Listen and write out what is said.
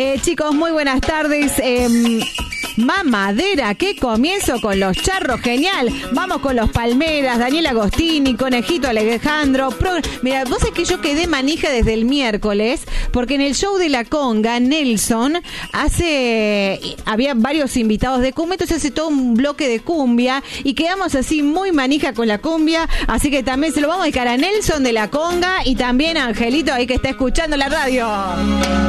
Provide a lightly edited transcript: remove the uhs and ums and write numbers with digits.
Chicos, muy buenas tardes. Mamadera, qué comienzo con los charros, genial. Vamos con los Palmeras, Daniel Agostini, Conejito Alejandro. Mira, vos sabés que yo quedé manija desde el miércoles, porque en el show de la conga, Nelson había varios invitados de cumbia, entonces hace todo un bloque de cumbia y quedamos así muy manija con la cumbia, así que también se lo vamos a dedicar a Nelson de la conga y también a Angelito ahí que está escuchando la radio.